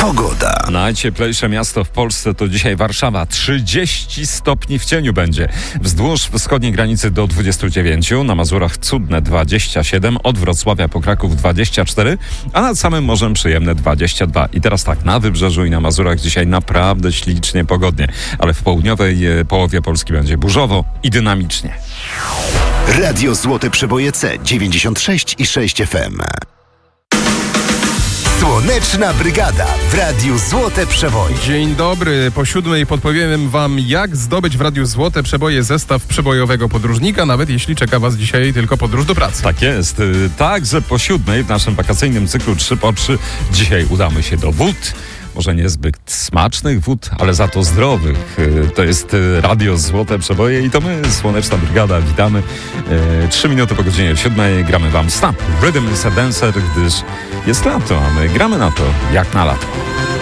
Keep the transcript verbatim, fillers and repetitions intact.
Pogoda. Najcieplejsze miasto w Polsce to dzisiaj Warszawa. trzydzieści stopni w cieniu będzie. Wzdłuż wschodniej granicy do dwudziestu dziewięciu, na Mazurach cudne dwadzieścia siedem, od Wrocławia po Kraków dwadzieścia cztery, a nad samym morzem przyjemne dwadzieścia dwa. I teraz tak, na Wybrzeżu i na Mazurach dzisiaj naprawdę ślicznie pogodnie, ale w południowej e, połowie Polski będzie burzowo i dynamicznie. Radio Złote Przeboje C dziewięćdziesiąt sześć i sześć F M. Słoneczna Brygada w Radiu Złote Przeboje. Dzień dobry. Po siódmej podpowiem wam, jak zdobyć w Radiu Złote Przeboje zestaw przebojowego podróżnika, nawet jeśli czeka was dzisiaj tylko podróż do pracy. Tak jest. Także po siódmej w naszym wakacyjnym cyklu trzy po trzy dzisiaj udamy się do wód. Może niezbyt smacznych wód, ale za to zdrowych. To jest Radio Złote Przeboje i to my, Słoneczna Brygada, witamy. Trzy minuty po godzinie siódmej gramy wam Snap Rhythm is a Dancer, gdyż jest lato, a my gramy na to jak na lato.